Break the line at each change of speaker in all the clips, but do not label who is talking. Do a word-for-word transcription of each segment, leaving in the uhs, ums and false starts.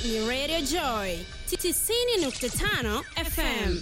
ni Radio Joy tisini nukta tano F M.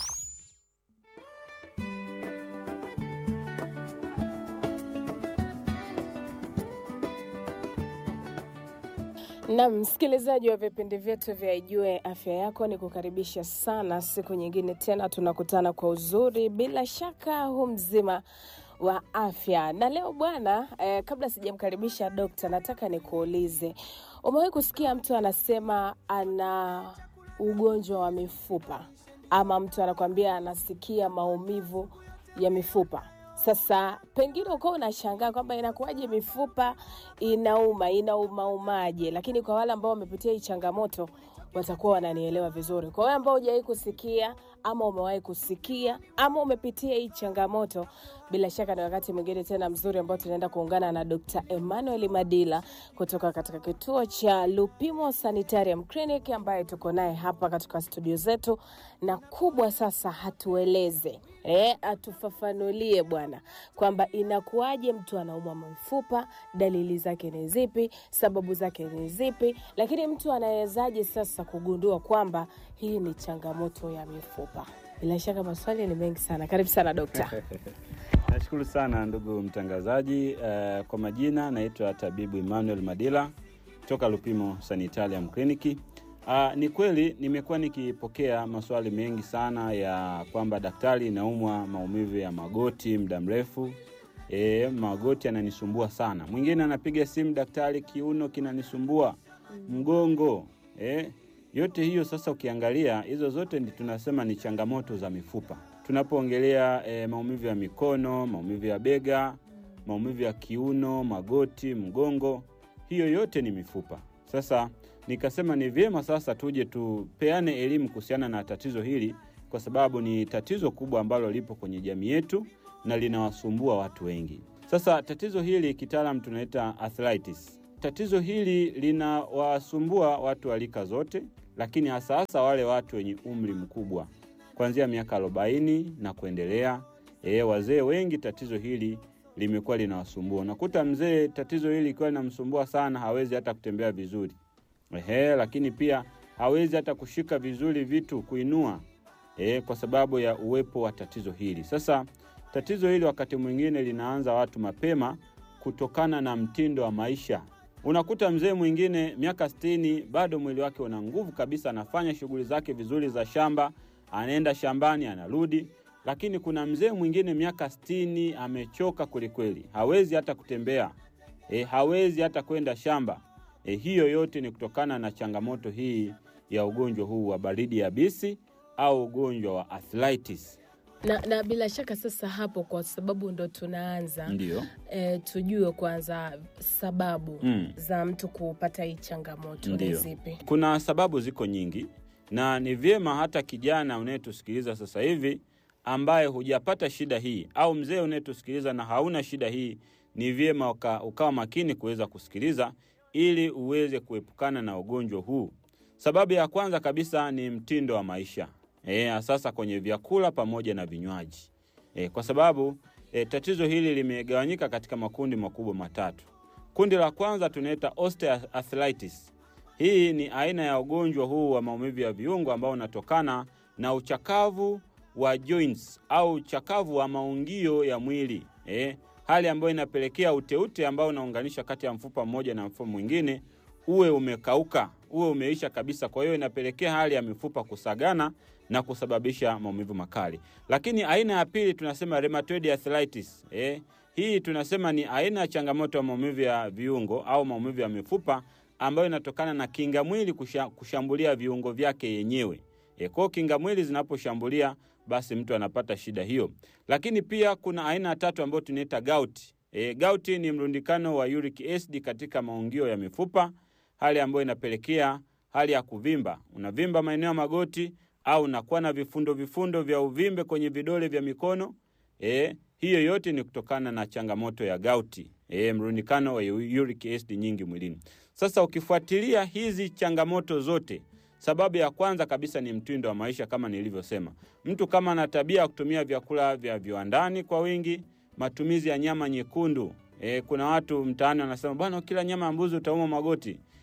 Na msikilizaji wa vipindi vyetu vya Ijue Afya Yako, ni kukaribisha sana siku nyingine tena tunakutana kwa uzuri, bila shaka hu mzima wa afya. Na leo bwana, eh, kabla sijamkaribisha dokta, nataka nikuulize, umewahi kusikia mtu anasema ana ugonjwa wa mifupa, ama mtu anakuambia anasikia maumivu ya mifupa? Sasa pengine uko unashangaa kwamba inakuwaje mifupa inauma, inaumaje, lakini kwa wale ambao wamepitia hii changamoto watakuwa wananielewa vizuri. Kwa wale ambao hujawahi kusikia ama umewahi kusikia ama umepitia hii changamoto, bila shaka ni wakati mwingine tena mzuri ambao tunaenda kuungana na Doctor Emmanuel Madila kutoka katika kituo cha Lupimo Sanitarium Clinic, ambaye tuko naye hapa katika studio zetu, na kubwa sasa hatueleze eh atufafanulie bwana kwamba inakuaje mtu anaumwa mifupa, dalili zake ni zipi, sababu zake ni zipi, lakini mtu anawezaje sasa kugundua kwamba hii ni changamoto ya mifupa? Bila shaka maswali ni mengi sana. Karibu sana dokta.
Nashukuru sana ndugu mtangazaji. Uh, kwa majina naitwa Tabibu Emmanuel Madila kutoka Lupimo Sanitarium Clinic. Uh, ni kweli nimekuwa nikipokea maswali mengi sana ya kwamba daktari, naumwa maumivu ya magoti muda mrefu. E, magoti yananisumbua sana. Mwingine anapiga simu, daktari, kiuno kinanisumbua, mgongo. E, yote hiyo sasa ukiangalia hizo zote ndi tunasema ni changamoto za mifupa. Tunapoongelea e, maumivu ya mikono, maumivu ya bega, maumivu ya kiuno, magoti, mgongo, hiyo yote ni mifupa. Sasa nikasema ni vyema sasa tuje tupeane elimu kuhusiana na tatizo hili, kwa sababu ni tatizo kubwa ambalo lipo kwenye jamii yetu na linawasumbua watu wengi. Sasa tatizo hili kitaalamu tunaita arthritis. Tatizo hili linawasumbua watu wa rika zote, lakini hasa hasa wale watu wenye umri mkubwa kuanzia miaka arobaini na kuendelea. Eh, wazee wengi tatizo hili limekuwa linawasumbua. Unakuta mzee tatizo hili likiwa linamsumbua sana, hawezi hata kutembea vizuri. Ehe, lakini pia hawezi hata kushika vizuri vitu, kuinua, eh, kwa sababu ya uwepo wa tatizo hili. Sasa tatizo hili wakati mwingine linaanza watu mapema kutokana na mtindo wa maisha. Unakuta mzee mwingine miaka sitini bado mwili wake una nguvu kabisa, anafanya shughuli zake vizuri za shamba, anaenda shambani, anarudi. Lakini kuna mzee mwingine miaka sitini amechoka kwelikweli, hawezi hata kutembea, e, hawezi hata kwenda shamba. E, hiyo yote ni kutokana na changamoto hii ya ugonjwa huu wa baridi yabisi au ugonjwa wa arthritis.
Na, na bila shaka sasa hapo, kwa sababu ndo tunaanza,
Ndio.
E, tujue kwanza sababu mm. za mtu kupata hii changamoto ni zipi?
Kuna sababu ziko nyingi, na ni vyema hata kijana unayetusikiliza sasa hivi ambaye hujapata shida hii, au mzee unayetusikiliza na hauna shida hii, ni vyema uka, ukawa makini kuweza kusikiliza ili uweze kuepukana na ugonjwa huu. Sababu ya kwanza kabisa ni mtindo wa maisha. Eh, sasa kwenye vyakula pamoja na vinywaji. E, kwa sababu e, tatizo hili limegawanyika katika makundi makubwa matatu. Kundi la kwanza tunaita osteoarthritis. Hii ni aina ya ugonjwa huu wa maumivu ya viungo ambao unatokana na uchakavu wa joints au uchakavu wa maungio ya mwili. E, hali ambayo inapelekea uteute ambao unaunganisha kati ya mfupa mmoja na mfupa mwingine uwe umekauka, uwe umeisha kabisa. Kwa hiyo inapelekea hali ya mifupa kusagana na kusababisha maumivu makali. Lakini aina ya pili tunasema rheumatoid arthritis. Eh, hii tunasema ni aina ya changamoto ya maumivu ya viungo au maumivu ya mifupa ambayo inatokana na kinga mwili kushambulia viungo vyake yenyewe. Eh, kwa kinga mwili zinaposhambulia, basi mtu anapata shida hiyo. Lakini pia kuna aina ya tatu ambayo tunaita gout. Eh, gout ni mrundikano wa uric acid katika maungio ya mifupa, hali ambayo inapelekea hali ya kuvimba. Unavimba maeneo ya magoti au unakuwa na vifundo vifundo vya uvimbe kwenye vidole vya mikono. Eh, hiyo yote ni kutokana na changamoto ya gout. Eh, mrundikano wa uric acid nyingi mwilini. Sasa ukifuatilia hizi changamoto zote, sababu ya kwanza kabisa ni mtindo wa maisha kama nilivyosema. Mtu kama ana tabia kutumia vyakula vya viwandani kwa wingi, matumizi ya nyama nyekundu. E, kuna watu mtaani wanasema bwana kila nyama ya mbuzi utauma magoti.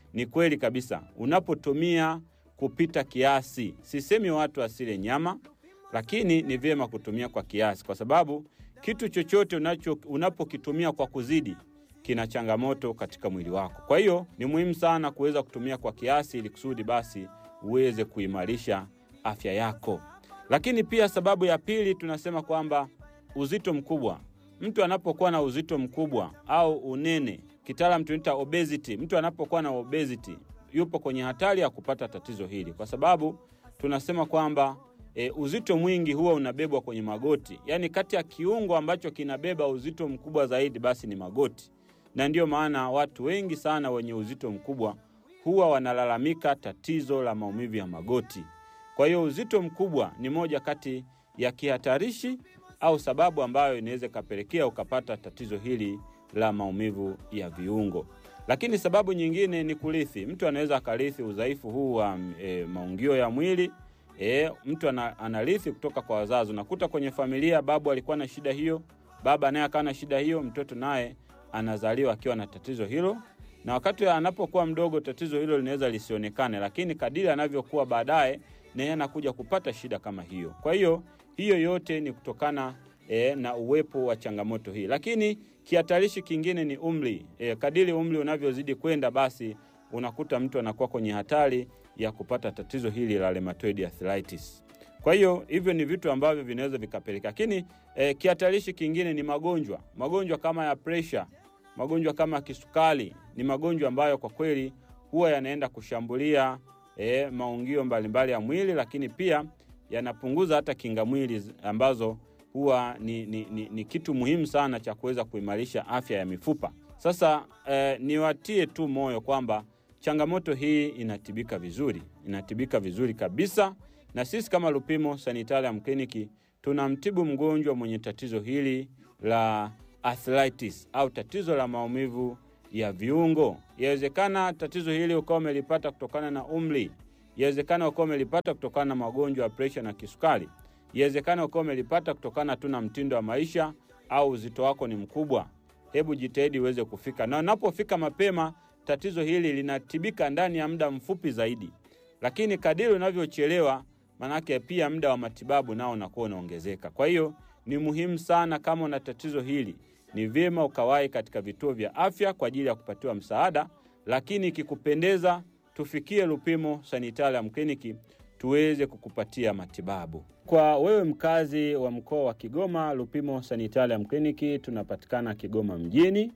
ni kweli kabisa. Unapotumia kupita kiasi, sisemi watu asile nyama, lakini ni vyema kutumia kwa kiasi, kwa sababu kitu chochote unacho unapokitumia kwa kuzidi kina changamoto katika mwili wako. Kwa hiyo ni muhimu sana kuweza kutumia kwa kiasi ili kusudi basi uweze kuimarisha afya yako. Lakini pia sababu ya pili tunasema kwamba uzito mkubwa. Mtu anapokuwa na uzito mkubwa au unene, kitaalamu tunaita obesity, mtu anapokuwa na obesity yupo kwenye hatari ya kupata tatizo hili, kwa sababu tunasema kwamba e, uzito mwingi huwa unabebwa kwenye magoti. Yaani kati ya kiungo ambacho kinabeba uzito mkubwa zaidi basi ni magoti. Na ndio maana watu wengi sana wenye uzito mkubwa huwa wanalalamika tatizo la maumivu ya magoti. Kwa hiyo uzito mkubwa ni moja kati ya kihatarishi au sababu ambayo inaweza kapelekea ukapata tatizo hili la maumivu ya viungo. Lakini sababu nyingine ni kurithi. Mtu anaweza akarithi udhaifu huu wa e, maungio ya mwili. E, mtu anarithi kutoka kwa wazazi. Unakuta kwenye familia babu alikuwa na shida hiyo, baba naye akawa na shida hiyo, mtoto naye anazaliwa akiwa na tatizo hilo. Na wakati anapokuwa mdogo tatizo hilo linaweza lisionekane, lakini kadiri anavyokuwa baadaye naye anakuja kupata shida kama hiyo. Kwa hiyo hiyo yote ni kutokana e, na uwepo wa changamoto hii. Lakini kihatarishi kingine ni umri. E, kadiri umri unavyozidi kwenda basi unakuta mtu anakuwa kwenye hatari ya kupata tatizo hili la rheumatoid arthritis. Kwa hiyo hivyo ni vitu ambavyo vinaweza vikapeleka. Lakini e, kihatarishi kingine ni magonjwa. Magonjwa kama ya pressure, magonjwa kama kisukari, ni magonjwa ambayo kwa kweli huwa yanaenda kushambulia e, maungio mbalimbali ya mwili, lakini pia yanapunguza hata kinga mwili ambazo huwa ni, ni, ni, ni kitu muhimu sana cha kuweza kuimarisha afya ya mifupa. Sasa e, niwatie tu moyo kwamba changamoto hii inatibika vizuri, inatibika vizuri kabisa. Na sisi kama Lupimo Sanitarium Clinic tunamtibu mgonjwa mwenye tatizo hili la arthritis au tatizo la maumivu ya viungo. Yawezekana tatizo hili ukawa umelipata kutokana na umri. Yawezekana ukawa umelipata kutokana na magonjwa ya pressure na kisukari. Yawezekana ukawa umelipata kutokana tu na mtindo wa maisha au uzito wako ni mkubwa. Hebu jitahidi uweze kufika. Na unapofika mapema tatizo hili linatibika ndani ya muda mfupi zaidi. Lakini kadiri unavyochelewa manake pia muda wa matibabu nao unakuwa unaongezeka. Kwa hiyo ni muhimu sana kama una tatizo hili, ni vyema ukawahi katika vituo vya afya kwa ajili ya kupatiwa msaada. Lakini ikikupendeza tufikie Lupimo Sanitarium Clinic tuweze kukupatia matibabu. Kwa wewe mkazi wa mkoa wa Kigoma, Lupimo Sanitarium Clinic tunapatikana Kigoma mjini.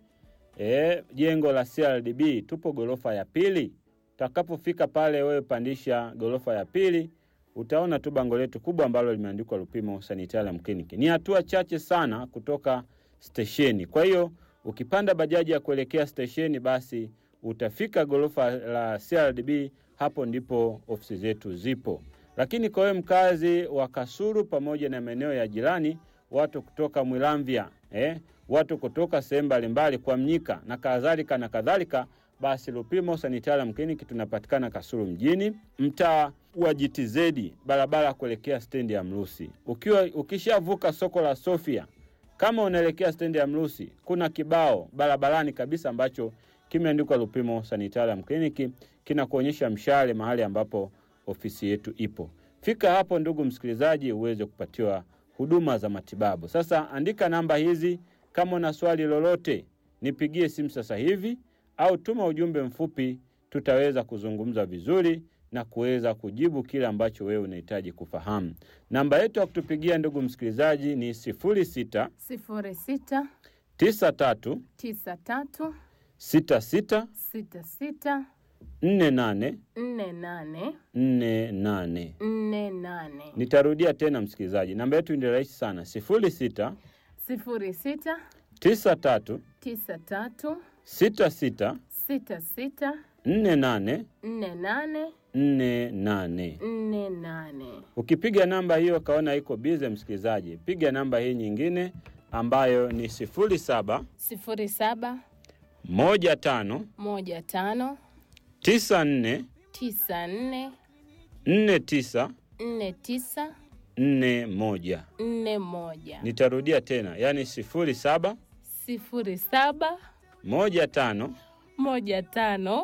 E, jengo la C R D B, tupo gorofa ya pili. Utakapofika pale wewe pandisha gorofa ya pili, utaona tu bango letu kubwa ambalo limeandikwa Lupimo Sanitarium Clinic. Ni hatua chache sana kutoka stesheni. Kwa hiyo ukipanda bajaji ya kuelekea stesheni basi utafika gorofa la C R D B, hapo ndipo ofisi zetu zipo. Lakini kwa wewe mkazi wa Kasulu pamoja na maeneo ya jirani, watu kutoka Mwilamvya, eh, watu kutoka sehemu mbalimbali kwa Mnyika na kadhalika na kadhalika, basi Lupimo Sanitarium Clinic tunapatikana Kasulu mjini, mtaa wa G T Z, barabara kuelekea stendi ya Mrusi. Ukiwa ukishavuka soko la Sofia, kama unaelekea stendi ya Mrusi, kuna kibao barabarani kabisa ambacho kimeandikwa Lupimo Sanitarium Clinic, kinakuonyesha mshale mahali ambapo ofisi yetu ipo. Fika hapo ndugu msikilizaji uweze kupatiwa huduma za matibabu. Sasa andika namba hizi, kama una swali lolote nipigie simu sasa hivi au tuma ujumbe mfupi, tutaweza kuzungumza vizuri na kuweza kujibu kile ambacho wewe unahitaji kufahamu. Namba yetu ya kutupigia ndugu msikilizaji ni sifuri sita
sifuri sita
tisa tatu
tisa tatu
sita sita
sita sita
nne nane
nne nane
nne nane.
nne nane.
Nitarudia tena msikilizaji, namba yetu ni rahisi sana, sifuri sita
sifuri sita
tisa tatu
tisa tatu
sita sita
sita sita
nne nane
nne nane
nne nane.
nne nane.
Ukipiga namba hiyo kaona iko busy msikilizaji, piga namba hii nyingine ambayo ni sifuri saba
sifuri saba
moja tano
moja tano
tisa nne
tisa nne
nne tisa
nne tisa
nne moja.
nne moja.
Nitarudia tena, yani sifuri saba
sifuri saba
moja tano
moja tano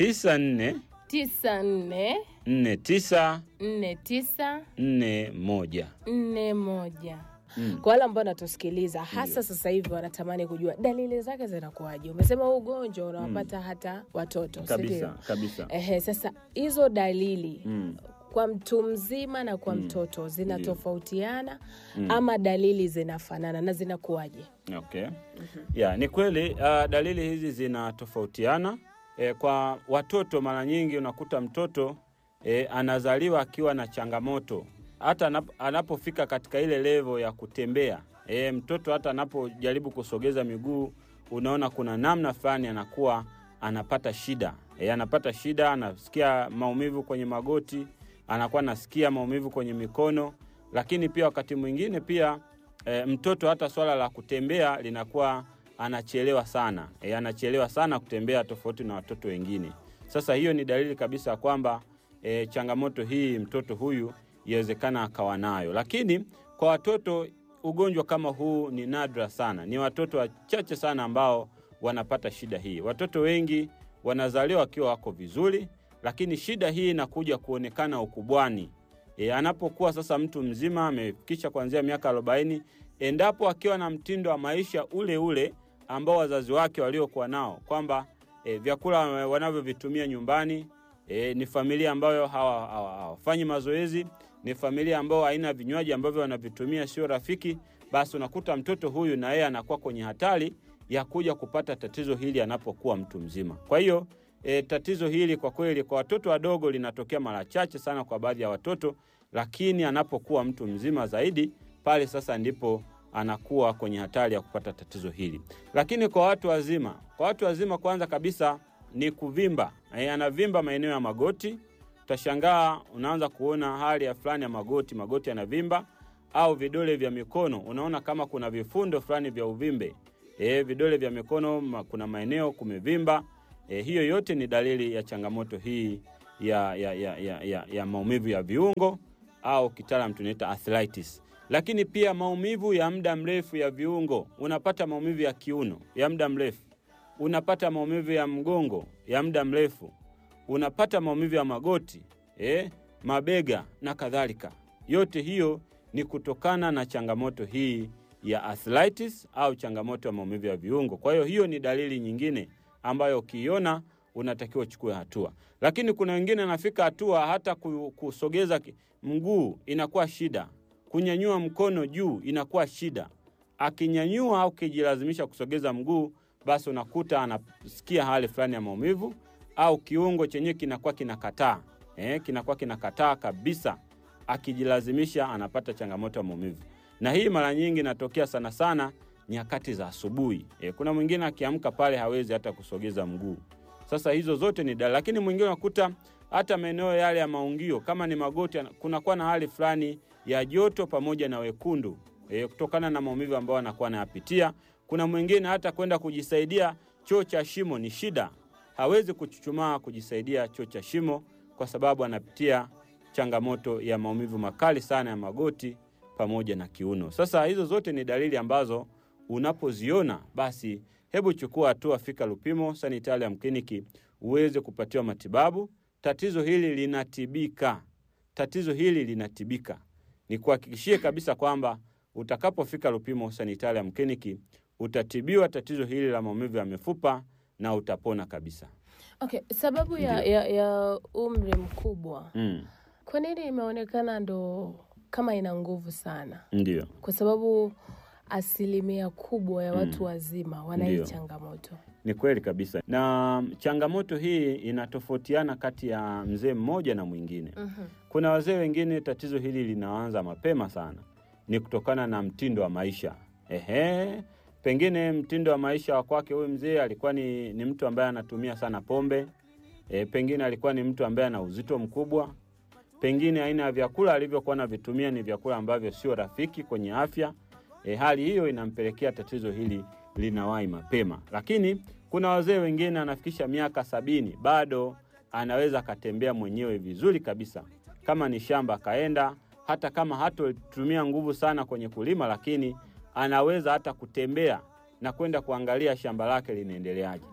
tisa nne
tisa nne
nne tisa
nne tisa
nne moja.
nne moja.
Mm.
Kwa wale ambao natusikiliza hasa sasa hivi wanatamani kujua dalili zake zinakuaje. Umesema huu ugonjwa unawapata mm. hata watoto,
kabisa,
sio?
Kabisa.
Ehe, sasa hizo dalili
mm.
kwa mtu mzima na kwa
mm.
mtoto zinatofautiana
mm.
ama dalili zinafanana na zinakuaje?
Okay. Mm-hmm. Yeah, ni kweli uh, dalili hizi zinatofautiana. E, kwa watoto mara nyingi unakuta mtoto e, anazaliwa akiwa na changamoto. Hata anap, anapofika katika ile level ya kutembea, e, mtoto hata anapojaribu kusogeza miguu, unaona kuna namna fulani anakuwa anapata shida. E, anapata shida, anasikia maumivu kwenye magoti, anakuwa anasikia maumivu kwenye mikono, lakini pia wakati mwingine pia e, mtoto hata swala la kutembea linakuwa anachelewa sana. E, anachelewa sana kutembea tofauti na watoto wengine. Sasa hiyo ni dalili kabisa kwamba e, changamoto hii mtoto huyu yawezekana akawa nayo. Lakini kwa watoto ugonjwa kama huu ni nadra sana. Ni watoto wachache sana ambao wanapata shida hii. Watoto wengi wanazaliwa wakiwa wako vizuri, lakini shida hii inakuja kuonekana ukubwani. E, anapokuwa sasa mtu mzima amefikisha kuanzia miaka arobaini, endapo akiwa na mtindo wa maisha ule ule ambao wazazi wake waliokuwa nao, kwamba e, vyakula wanavyovitumia nyumbani, e, ni familia ambayo hawafanyi mazoezi, ni familia ambayo haina vinywaji ambavyo wanavitumia sio rafiki, basi unakuta mtoto huyu na yeye anakuwa kwenye hatari ya kuja kupata tatizo hili anapokuwa mtu mzima. Kwa hiyo e, tatizo hili kwa kweli kwa watoto wadogo linatokea mara chache sana kwa baadhi ya watoto, lakini anapokuwa mtu mzima zaidi, pale sasa ndipo anakuwa kwenye hatari ya kupata tatizo hili. Lakini kwa watu wazima, kwa watu wazima kwanza kabisa ni kuvimba. E, anavimba maeneo ya magoti. Utashangaa unaanza kuona hali ya fulani ya magoti, magoti yanavimba, au vidole vya mikono unaona kama kuna vifundo fulani vya uvimbe. E, vidole vya mikono ma, kuna maeneo kumevimba. E, hiyo yote ni dalili ya changamoto hii ya ya ya ya, ya, ya maumivu ya viungo au kitaalamu tunaita arthritis. Lakini pia maumivu ya muda mrefu ya viungo, unapata maumivu ya kiuno ya muda mrefu, unapata maumivu ya mgongo ya muda mrefu, unapata maumivu ya magoti, eh, mabega na kadhalika. Yote hiyo ni kutokana na changamoto hii ya arthritis au changamoto ya maumivu ya viungo. Kwa hiyo hiyo ni dalili nyingine ambayo ukiona unatakiwa uchukue hatua. Lakini kuna wengine nafika hatua hata kusogeza mguu inakuwa shida. Kunyanyua mkono juu inakuwa shida. Akinyanyua au kijilazimisha kusogeza mguu, basi unakuta anasikia hali fulani ya maumivu au kiungo chenye kinakuwa kinakataa. Eh, kinakuwa kinakataa kabisa. Akijilazimisha anapata changamoto ya maumivu. Na hii mara nyingi inatokea sana sana nyakati za asubuhi. E, kuna mwingine akiamka pale hawezi hata kusogeza mguu. Sasa hizo zote ni dalili. Lakini mwingine unakuta hata maeneo yale ya maungio kama ni magoti kunakuwa na hali fulani ya joto pamoja na wekundu. E, kutokana na maumivu ambayo anakuwa anayapitia. Kuna mwingine hata kwenda kujisaidia choo cha shimo ni shida. Hawezi kuchuchumaa kujisaidia choo cha shimo kwa sababu anapitia changamoto ya maumivu makali sana ya magoti pamoja na kiuno. Sasa hizo zote ni dalili ambazo unapoziona basi hebu chukua hatua, fika Lupimo Sanitarium Clinic uweze kupatiwa matibabu. Tatizo hili linatibika. Tatizo hili linatibika. Ni kuhakikishie kabisa kwamba utakapofika Lupimo Sanitarium Clinic utatibiwa tatizo hili la maumivu ya mifupa na utapona kabisa.
Okay, sababu ya, ya, ya umri mkubwa.
Mm.
Kwa nini imeonekana ndo kama ina nguvu sana?
Ndio.
Kwa sababu asilimia kubwa ya watu mm. wazima wana hii changamoto.
Ni kweli kabisa. Na changamoto hii inatofautiana kati ya mzee mmoja na mwingine. Uh-huh. Kuna wazee wengine tatizo hili linaanza mapema sana. Ni kutokana na mtindo wa maisha. Ehe. Pengine mtindo wa maisha wa kwake huyu mzee alikuwa ni, ni mtu ambaye anatumia sana pombe. E, pengine alikuwa ni mtu ambaye ana uzito mkubwa. Pengine aina ya vyakula alivyokuwa anavitumia ni vyakula ambavyo sio rafiki kwenye afya. E, hali hiyo inampelekea tatizo hili linawahi mapema. Lakini kuna wazee wengine anafikisha miaka sabini bado anaweza katembea mwenyewe vizuri kabisa. Kama ni shamba kaenda, hata kama hatotumia nguvu sana kwenye kulima, lakini anaweza hata kutembea na kwenda kuangalia shamba lake linaendeleaje.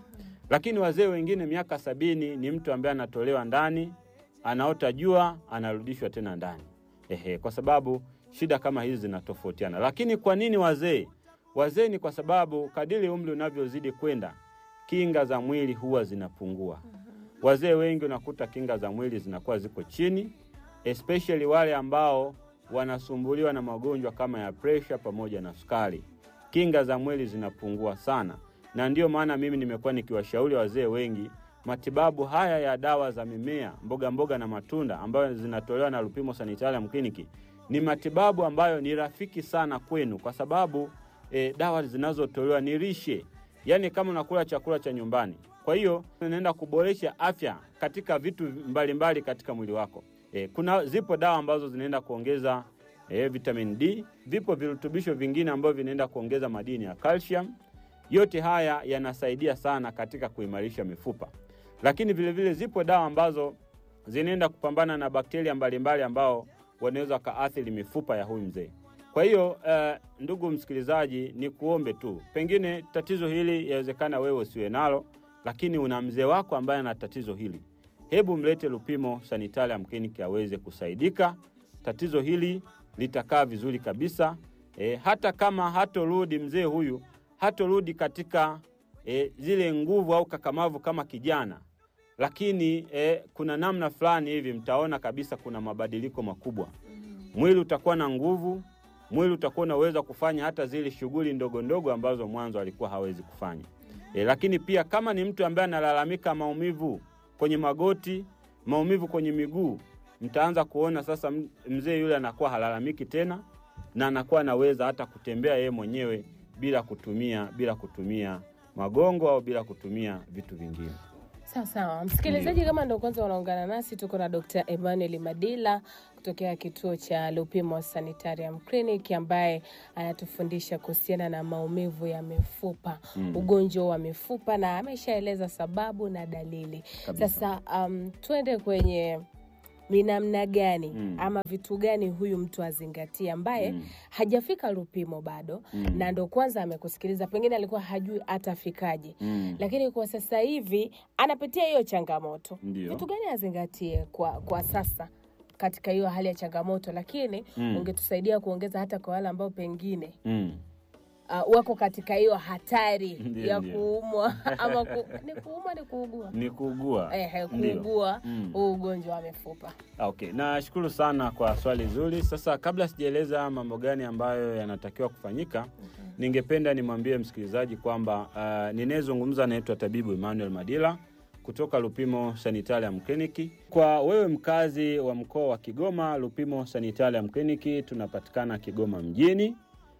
Lakini wazee wengine miaka sabini ni mtu ambaye anatolewa ndani, anaota jua, anarudishwa tena ndani. Ehe, kwa sababu shida kama hizi zinatofautiana. Lakini kwa nini wazee? Wazee ni kwa sababu kadiri umri unavyozidi kwenda, kinga za mwili huwa zinapungua. Wazee wengi unakuta kinga za mwili zinakuwa ziko chini, especially wale ambao wanasumbuliwa na magonjwa kama ya pressure pamoja na sukari. Kinga za mwili zinapungua sana. Na ndio maana mimi nimekuwa nikiwashauri wazee wengi matibabu haya ya dawa za mimea, mboga mboga na matunda ambayo zinatolewa na Lupimo Sanitarium Clinic. Ni matibabu ambayo ni rafiki sana kwenu kwa sababu e, dawa zinazotolewa ni lishe. Yaani kama unakula chakula cha nyumbani. Kwa hiyo unaenda kuboresha afya katika vitu mbalimbali mbali katika mwili wako. E, kuna zipo dawa ambazo zinaenda kuongeza e, vitamin D, vipo virutubisho vingine ambavyo vinaenda kuongeza madini ya calcium. Yote haya yanasaidia sana katika kuimarisha mifupa. Lakini vile vile zipo dawa ambazo zinaenda kupambana na bakteria mbalimbali ambao wanaweza kaathiri mifupa ya huyu mzee. Kwa hiyo uh, ndugu msikilizaji, ni kuombe tu. Pengine tatizo hili yawezekana wewe usiwe nalo, lakini una mzee wako ambaye ana tatizo hili. Hebu mlete Lupimo Sanitarium Clinic aweze kusaidika. Tatizo hili litakaa vizuri kabisa. E, hata kama hatorudi mzee huyu, hatorudi katika e, zile nguvu au kakamavu kama kijana. Lakini e, kuna namna fulani hivi mtaona kabisa kuna mabadiliko makubwa. Mwili utakuwa na nguvu, mwili utakuwa unaweza kufanya hata zile shughuli ndogo ndogo ambazo mwanzo alikuwa hawezi kufanya. E, lakini pia kama ni mtu ambaye analalamika maumivu kwenye magoti, maumivu kwenye miguu, mtaanza kuona sasa mzee yule anakuwa halalamiki tena na anakuwa anaweza hata kutembea yeye mwenyewe bila kutumia bila kutumia magongo au bila kutumia vitu vingine.
Sawa sawa. Msikilizaji, kama ndio kwanza unaungana nasi, tuko na Daktari Emmanuel Madila kutokea kituo cha Lupimo Sanitarium Clinic ambaye anatufundisha kuhusiana na maumivu ya mifupa, mm. ugonjwa wa mifupa, na ameshaeleza sababu na dalili. Kabisa. Sasa um, tuende kwenye ni namna gani mm. ama vitu gani huyu mtu azingatia ambaye mm. hajafika Lupimo bado mm. na ndo kwanza amekusikiliza, pengine alikuwa hajui atafikaje mm. lakini kwa sasa hivi anapitia hiyo changamoto. Ndiyo. Vitu gani azingatie kwa kwa sasa katika hiyo hali ya changamoto, lakini mm. ungetusaidia kuongeza hata kwa wale ambao pengine mm. Uh, wako katika hiyo hatari ndiyo, ya ndiyo. kuumwa ama ku, ni kuumwa ni kuugua
ni kuugua
eh kuugua mm. ugonjwa wa mifupa.
Okay, nashukuru sana kwa swali zuri. Sasa kabla sijaeleza mambo gani ambayo yanatakiwa kufanyika, mm-hmm. ningependa nimwambie msikilizaji kwamba uh, ninayezungumza naitwa Tabibu Emmanuel Madila kutoka Lupimo Sanitarium Clinic. Kwa wewe mkazi wa mkoa wa Kigoma, Lupimo Sanitarium Clinic tunapatikana Kigoma mjini.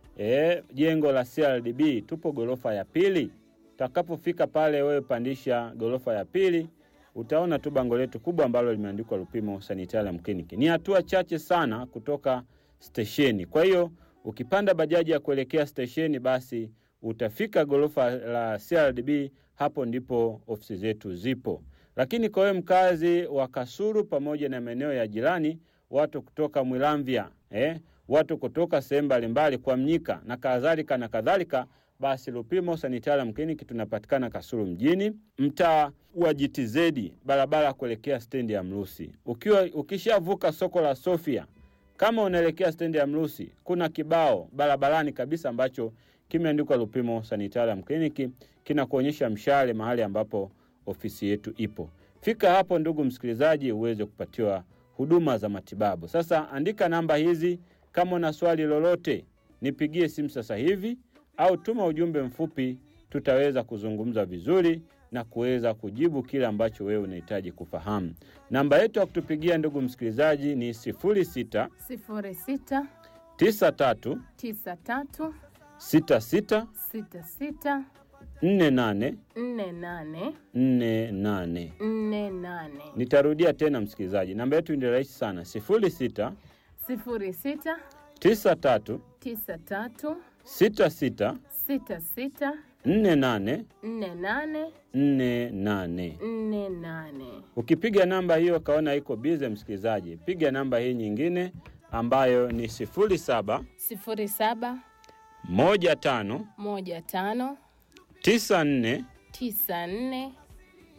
E, jengo la C R D B, tupo gorofa ya pili. Utakapofika pale wewe pandisha gorofa ya pili, utaona tu bango letu kubwa ambalo limeandikwa Lupimo Sanitarium Clinic. Ni hatua chache sana kutoka stesheni. Kwa hiyo ukipanda bajaji ya kuelekea stesheni, basi utafika gorofa la C R D B, hapo ndipo ofisi zetu zipo. Lakini kwa wewe mkazi wa Kasulu pamoja na maeneo ya jirani, watu kutoka Mwilamvya, eh watu kutoka sehemu mbalimbali kwa Mnyika na kadhalika na kadhalika, basi Lupimo Sanitarium Clinic tunapatikana Kasulu mjini, mtaa wa G T Z, barabara kuelekea stendi ya Mrusi. Ukiwa ukishavuka soko la Sofia, kama unaelekea stendi ya Mrusi, kuna kibao barabarani kabisa ambacho kimeandikwa Lupimo Sanitarium Clinic, kinakuonyesha mshale mahali ambapo ofisi yetu ipo. Fika hapo ndugu msikilizaji, uweze kupatiwa huduma za matibabu. Sasa andika namba hizi. Kama una swali lolote, nipigie simu sasa hivi au tuma ujumbe mfupi, tutaweza kuzungumza vizuri na kuweza kujibu kile ambacho wewe unahitaji kufahamu. Namba yetu ya kutupigia ndugu msikilizaji ni sifuri sita
sifuri sita
tisa tatu
tisa tatu
sita sita
sita sita
nne nane
nne nane
nne nane
nne nane.
Nitarudia tena msikilizaji, namba yetu ni rahisi sana, sifuri sita
sifuri sita
tisa tatu
tisa tatu
sita sita
sita sita
nne nane
nne nane
nne nane
nne nane.
Ukipiga namba hiyo kaona iko busy msikilizaji, piga namba hii nyingine ambayo ni sifuri saba
sifuri saba
moja tano
moja tano
tisa nne
tisa nne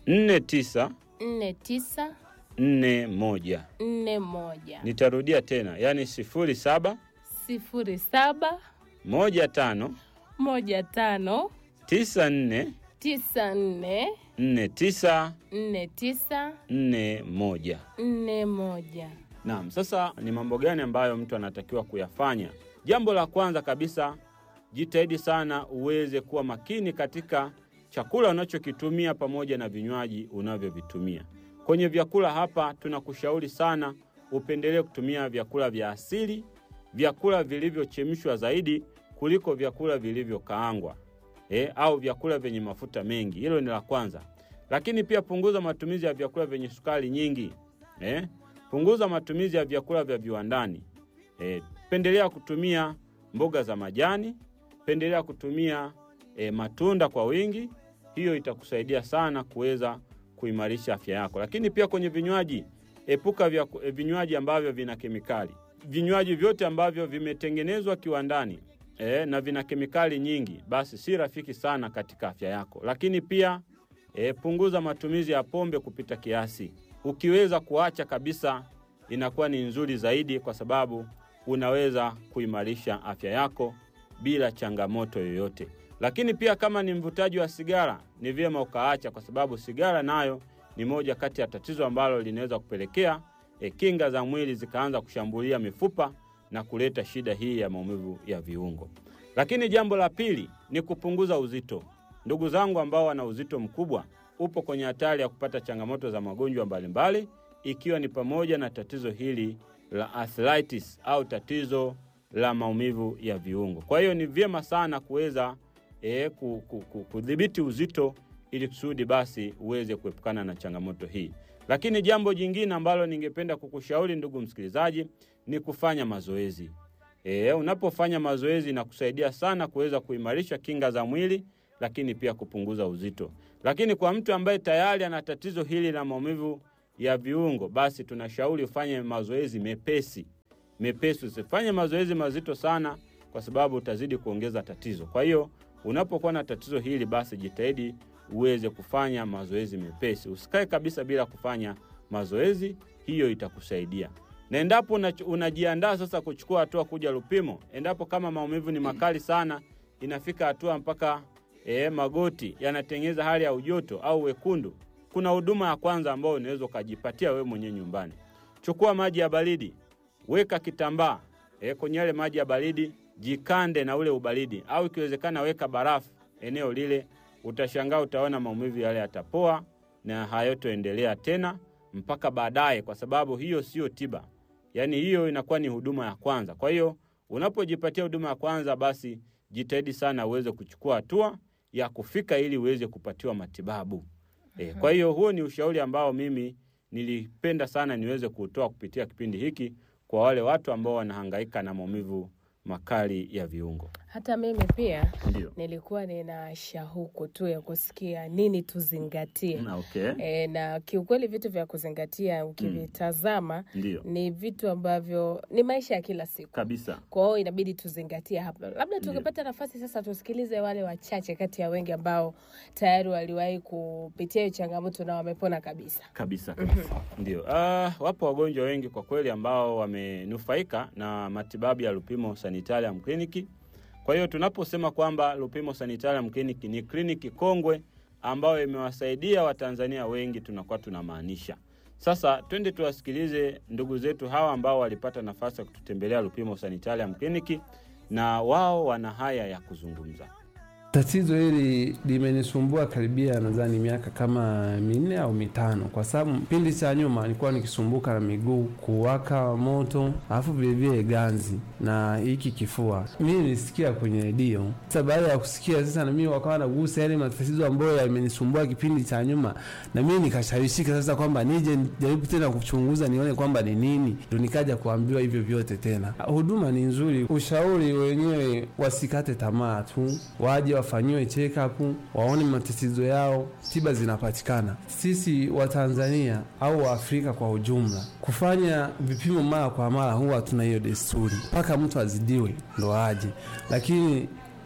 nne tisa
nne tisa
nne moja.
nne moja.
Nitarudia tena, yani sifuri saba
sifuri saba
moja tano
moja tano
tisa nne
tisa nne
nne tisa
nne tisa
nne moja.
nne moja.
Naam, sasa ni mambo gani ambayo mtu anatakiwa kuyafanya? Jambo la kwanza kabisa, jitahidi sana uweze kuwa makini katika chakula unachokitumia pamoja na vinywaji unavyovitumia. Kwenye vyakula hapa tunakushauri sana upendelee kutumia vyakula vya asili, vyakula vilivyochemshwa zaidi kuliko vyakula vilivyokaangwa. Eh, au vyakula vyenye mafuta mengi. Hilo ni la kwanza. Lakini pia punguza matumizi ya vyakula vyenye sukari nyingi. Eh, punguza matumizi ya vyakula vya viwandani. Eh, pendelea kutumia mboga za majani, pendelea kutumia eh, matunda kwa wingi. Hiyo itakusaidia sana kuweza kuimarisha afya yako. Lakini pia kwenye vinywaji, epuka vya, eh, vinywaji ambavyo vina kemikali. Vinywaji vyote ambavyo vimetengenezwa kiwandani E, na vina kemikali nyingi, basi si rafiki sana katika afya yako. Lakini pia e, punguza matumizi ya pombe kupita kiasi. Ukiweza kuacha kabisa inakuwa ni nzuri zaidi, kwa sababu unaweza kuimarisha afya yako bila changamoto yoyote. Lakini pia kama ni mvutaji wa sigara, ni vyema ukaacha, kwa sababu sigara nayo ni moja kati ya tatizo ambalo linaweza kupelekea e, kinga za mwili zikaanza kushambulia mifupa na kuleta shida hii ya maumivu ya viungo. Lakini jambo la pili ni kupunguza uzito. Ndugu zangu ambao wana uzito mkubwa, upo kwenye hatari ya kupata changamoto za magonjwa mbalimbali, ikiwa ni pamoja na tatizo hili la arthritis au tatizo la maumivu ya viungo. Kwa hiyo ni vyema sana kuweza eh, kudhibiti uzito ili kusudi basi uweze kuepukana na changamoto hii. Lakini jambo jingine ambalo ningependa kukushauri ndugu msikilizaji ni kufanya mazoezi. E, unapofanya mazoezi na kusaidia sana kuweza kuimarisha kinga za mwili, lakini pia kupunguza uzito. Lakini kwa mtu ambaye tayari ana tatizo hili la maumivu ya viungo, basi tunashauri ufanye mazoezi mepesi. Mepesi, usifanye mazoezi mazito sana, kwa sababu utazidi kuongeza tatizo. Kwa hiyo unapokuwa na tatizo hili, basi jitahidi uweze kufanya mazoezi mepesi. Usikae kabisa bila kufanya mazoezi, hiyo itakusaidia. Na endapo unajiandaa sasa kuchukua hatua kuja Lupimo, endapo kama maumivu ni makali sana, inafika hatua mpaka e, magoti yanatengeza hali ya ujoto au wekundu, kuna huduma ya kwanza ambayo unaweza kujipatia wewe mwenyewe nyumbani. Chukua maji ya baridi, weka kitambaa e, kwenye yale maji ya baridi, jikande na ule ubaridi, au ikiwezekana weka barafu eneo lile. Utashangaa, utaona maumivu yale yatapoa na hayotoendelea tena mpaka baadaye, kwa sababu hiyo sio tiba. Yaani hiyo inakuwa ni huduma ya kwanza. Kwa hiyo unapojipatia huduma ya kwanza, basi jitahidi sana uweze kuchukua hatua ya kufika ili uweze kupatiwa matibabu. E, kwa hiyo huo ni ushauri ambao mimi nilipenda sana niweze kutoa kupitia kipindi hiki kwa wale watu ambao wanahangaika na maumivu makali ya viungo.
Hata mimi pia
Ndiyo.
nilikuwa nina shauku tu ya kusikia nini tuzingatie.
Na okay.
E, na kiukweli vitu vya kuzingatia ukivitazama
mm.
ni vitu ambavyo ni maisha ya kila siku.
Kabisa.
Kwa hiyo inabidi tuzingatie hapa. Labda tukipata nafasi sasa tusikilize wale wachache kati ya wengi ambao tayari waliwahi kupitia hiyo changamoto na wamepona kabisa.
Kabisa kabisa. Ndio. Ah, uh, wapo wagonjwa wengi kwa kweli ambao wamenufaika na matibabu ya Lupimo Sanitarium Clinic. Kwa hiyo tunaposema kwamba Lupimo Sanitarium Clinic ni kliniki kongwe ambayo imewasaidia Watanzania wengi, tunakuwa tunamaanisha. Sasa twende tuwasikilize ndugu zetu hawa ambao walipata nafasi ya kututembelea Lupimo Sanitarium Clinic, na wao wana haya ya kuzungumza.
Tatizo hili limenisumbua karibia nadhani miaka kama minne au mitano, kwa sababu pindi cha nyuma nilikuwa nikisumbuka na miguu kuwaka moto, alafu vile vile ganzi na hiki kifua. Mimi nilisikia kwenye redio. Sasa baada ya kusikia sasa na mimi wakawa nagusa yale matatizo ambayo yamenisumbua kipindi cha nyuma, na mimi nikashawishika sasa kwamba nije jaribu tena kuchunguza nione kwamba ni nini. Ndio nikaja kuambiwa hivyo vyote tena. Huduma ni nzuri. Ushauri wenyewe wasikate tamaa tu. Waje wafanyiwe check up, waone matatizo yao, tiba zinapatikana. Sisi wa Tanzania au wa Afrika kwa ujumla, kufanya vipimo mara kwa mara huwa tuna hiyo desturi. Paka mtu azidiwe ndo aje. Lakini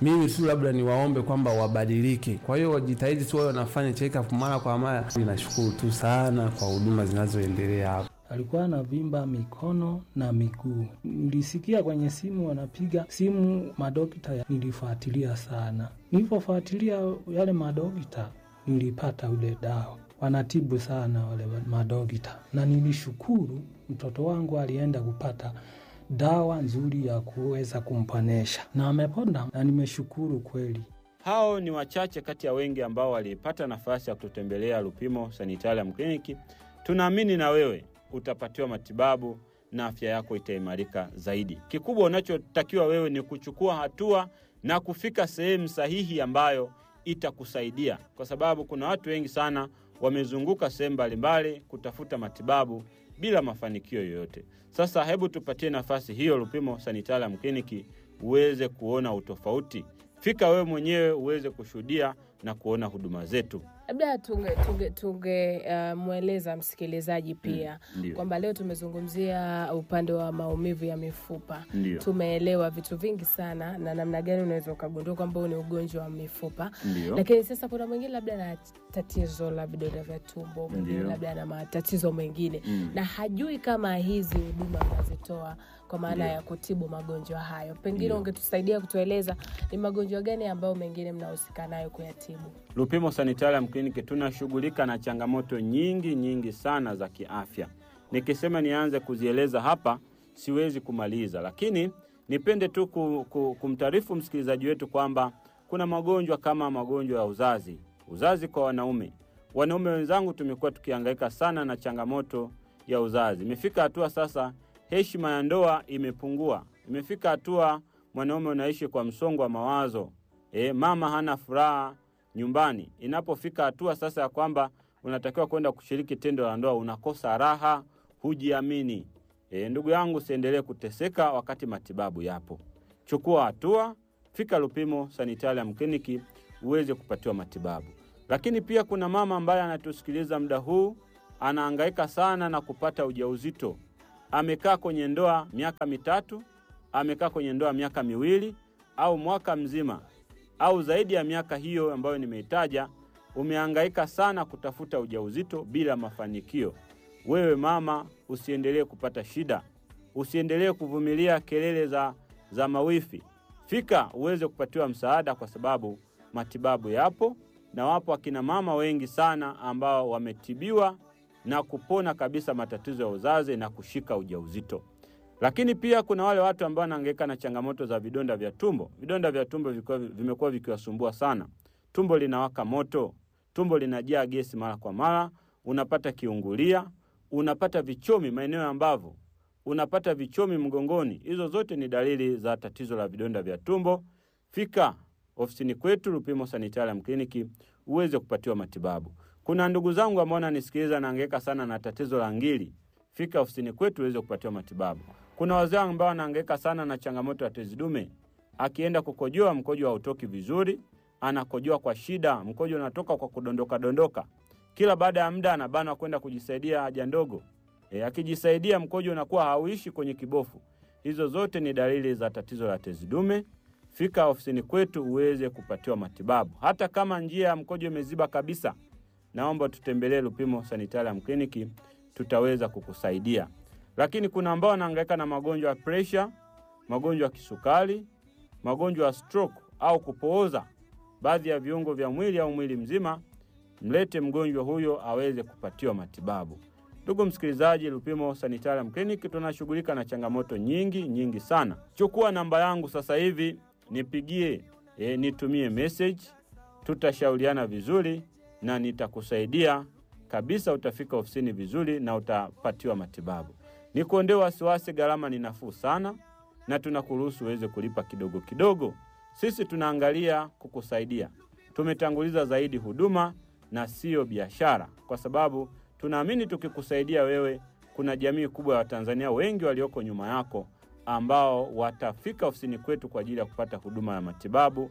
mimi tu labda niwaombe kwamba wabadilike. Kwa hiyo wajitahidi tu wao wanafanya check up mara kwa mara. Ninashukuru tu sana kwa huduma zinazoendelea hapa.
Alikuwa anavimba mikono na miguu. Nilisikia kwenye simu wanapiga simu madokita, nilifuatilia sana. Nilipofuatilia yale madokita, nilipata ule dawa. Wanatibu sana wale madokita. Na nilishukuru mtoto wangu alienda kupata dawa nzuri ya kuweza kumpanesha. Na amepona na nimeshukuru kweli.
Hao ni wachache kati ya wengi ambao walipata nafasi ya kututembelea Lupimo Sanitarium Clinic. Tunaamini na wewe utapatiwa matibabu na afya yako itaimarika zaidi. Kikubwa unachotakiwa wewe ni kuchukua hatua na kufika sehemu sahihi ambayo itakusaidia, kwa sababu kuna watu wengi sana wamezunguka sehemu mbalimbali kutafuta matibabu bila mafanikio yoyote. Sasa hebu tupatie nafasi hiyo Lupimo Sanitarium Clinic uweze kuona utofauti. Fika wewe mwenyewe uweze kushuhudia na kuona huduma zetu.
Labda tunge tunge, tunge uh, mueleza msikilizaji pia mm, kwamba leo tumezungumzia upande wa maumivu ya mifupa.
Ndiyo.
Tumeelewa vitu vingi sana na namna gani unaweza ukagundua kwamba ni ugonjwa wa mifupa.
Ndiyo.
Lakini sasa kuna mwingine labda na tatizo la vidonda vya tumbo, mwingine labda na matatizo mengine mm, na hajui kama hizi huduma wanazitoa kwa maana Ndiyo. ya kutibu magonjwa hayo. Pengine ungetusaidia kutueleza ni magonjwa gani ambayo mengine mnahusika nayo kuyatibu?
Lupimo Sanitarium Clinic tunashughulika na changamoto nyingi nyingi sana za kiafya. Nikisema nianze kuzieleza hapa siwezi kumaliza, lakini nipende tu kumtaarifu msikilizaji wetu kwamba kuna magonjwa kama magonjwa ya uzazi. Uzazi kwa wanaume. Wanaume wenzangu tumekuwa tukihangaika sana na changamoto ya uzazi. Imefika hatua sasa heshima ya ndoa imepungua. Imefika hatua mwanaume unaishi kwa msongo wa mawazo. E, mama hana furaha nyumbani. Inapofika hatua sasa ya kwamba unatakiwa kwenda kushiriki tendo la ndoa, unakosa raha, hujiamini. E, ndugu yangu usiendelee kuteseka wakati matibabu yapo. Chukua hatua, fika Lupimo Sanitarium Clinic uweze kupatiwa matibabu. Lakini pia kuna mama ambaye anatusikiliza muda huu, anahangaika sana na kupata ujauzito. Amekaa kwenye ndoa miaka mitatu, amekaa kwenye ndoa miaka miwili au mwaka mzima au zaidi ya miaka hiyo ambayo nimeitaja, umehangaika sana kutafuta ujauzito bila mafanikio. Wewe mama usiendelee kupata shida. Usiendelee kuvumilia kelele za za mawifi. Fika uweze kupatiwa msaada, kwa sababu matibabu yapo na wapo akina mama wengi sana ambao wametibiwa na kupona kabisa matatizo ya uzazi na kushika ujauzito. Lakini pia kuna wale watu ambao wanahangaika na changamoto za vidonda vya tumbo. Vidonda vya tumbo vimekuwa vikiwasumbua sana. Tumbo linawaka moto, tumbo linajaa gesi mara kwa mara, unapata kiungulia, unapata vichomi maeneo ya mbavu, unapata vichomi mgongoni. Hizo zote ni dalili za tatizo la vidonda vya tumbo. Fika ofisini kwetu Lupimo Sanitarium Clinic uweze kupatiwa matibabu. Kuna ndugu zangu ambao wananisikiliza na hangaika sana na tatizo la ngiri. Fika ofisini kwetu uweze kupatiwa matibabu. Kuna wazee ambao wanahangaika sana na changamoto ya tezi dume. Akienda kukojoa mkojo hautoki vizuri, anakojoa kwa shida, mkojo unatoka kwa kudondoka dondoka. Kila baada ya muda anabana kwenda kujisaidia haja ndogo. E, akijisaidia mkojo unakuwa hauishi kwenye kibofu. Hizo zote ni dalili za tatizo la tezi dume. Fika ofisini kwetu uweze kupatiwa matibabu. Hata kama njia ya mkojo imeziba kabisa, naomba tutembelee Lupimo Sanitarium Clinic, tutaweza kukusaidia. Lakini kuna ambao wanahangaika na magonjwa ya pressure, magonjwa ya kisukari, magonjwa ya stroke au kupooza baadhi ya viungo vya mwili au mwili mzima. Mlete mgonjwa huyo aweze kupatiwa matibabu. Ndugu msikilizaji, Lupimo Sanitarium Clinic tunashughulika na changamoto nyingi nyingi sana. Chukua namba yangu sasa hivi, nipigie, e, nitumie message, tutashauriana vizuri na nitakusaidia kabisa. Utafika ofisini vizuri na utapatiwa matibabu. Nikuondoe wasiwasi, gharama ni nafuu sana na tunakuruhusu uweze kulipa kidogo kidogo. Sisi tunaangalia kukusaidia. Tumetanguliza zaidi huduma na sio biashara, kwa sababu tunaamini tukikusaidia wewe, kuna jamii kubwa ya Watanzania wengi walioko nyuma yako ambao watafika ofisini kwetu kwa ajili ya kupata huduma ya matibabu,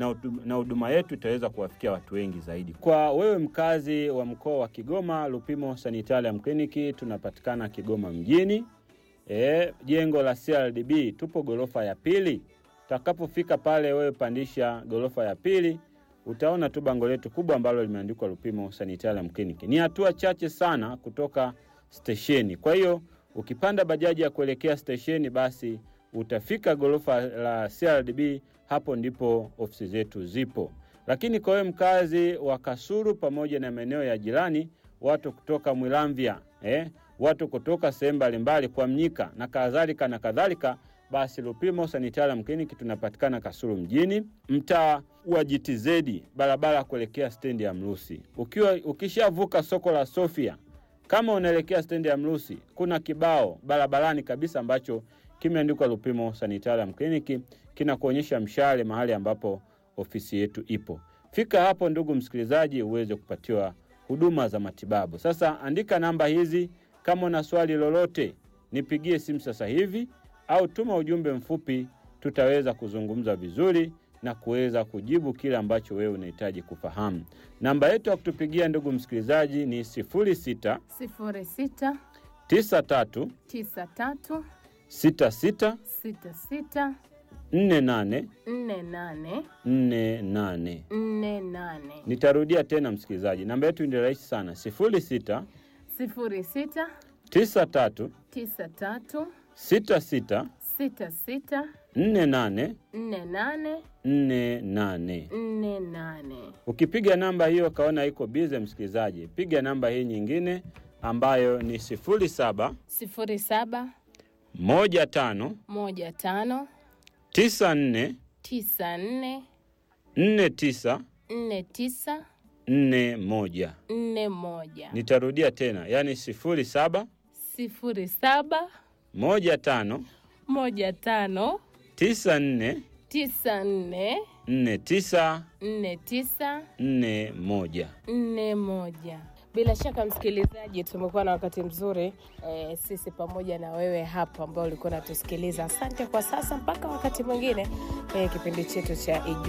na huduma yetu itaweza kuwafikia watu wengi zaidi. Kwa wewe mkazi wa mkoa wa Kigoma, Lupimo Sanitarium Clinic tunapatikana Kigoma mjini. E, jengo la C R D B, tupo gorofa ya pili. Utakapofika pale wewe pandisha gorofa ya pili, utaona tu bango letu kubwa ambalo limeandikwa Lupimo Sanitarium Clinic. Ni hatua chache sana kutoka stesheni. Kwa hiyo ukipanda bajaji ya kuelekea stesheni, basi utafika gorofa la C R D B, hapo ndipo ofisi zetu zipo. Lakini kwa wewe mkazi wa Kasulu pamoja na maeneo ya jirani, watu kutoka Mwilamvya, eh, watu kutoka sehemu mbalimbali kwa Mnyika na kadhalika na kadhalika, basi Lupimo Sanitarium Clinic tunapatikana Kasulu mjini, mtaa wa G T Z, barabara kuelekea stendi ya Mrusi. Ukiwa ukishavuka soko la Sofia, kama unaelekea stendi ya Mrusi, kuna kibao barabarani kabisa ambacho kimeandikwa Lupimo Sanitarium Clinic, kinakuonyesha mshale mahali ambapo ofisi yetu ipo. Fika hapo ndugu msikilizaji, uweze kupatiwa huduma za matibabu. Sasa andika namba hizi, kama una swali lolote nipigie simu sasa hivi au tuma ujumbe mfupi, tutaweza kuzungumza vizuri na kuweza kujibu kile ambacho wewe unahitaji kufahamu. Namba yetu ya kutupigia ndugu msikilizaji ni sifuri sita
sifuri sita
tisa tatu
tisa tatu
sita sita
sita sita
nne nane
nne nane
nne nane.
nne nane.
Nitarudia tena msikilizaji, namba yetu ni rahisi sana, sifuri sita
sifuri sita
tisa tatu
tisa tatu
sita sita
sita sita
nne nane
nne nane
nne nane.
nne nane.
Ukipiga namba hiyo kaona iko busy msikilizaji, piga namba hii nyingine ambayo ni sifuri saba
sifuri saba
moja tano
moja tano
tisa nne
tisa nne
nne tisa
nne tisa
nne moja.
nne moja.
Nitarudia tena, yani sifuri saba
sifuri saba
moja tano
moja tano
tisa nne
tisa nne
nne tisa
nne tisa
nne moja.
nne moja. Bila shaka msikilizaji, tumekuwa na wakati mzuri e, sisi pamoja na wewe hapa ambao ulikuwa unatusikiliza. Asante kwa sasa, mpaka wakati mwingine kwenye kipindi chetu cha Ijue.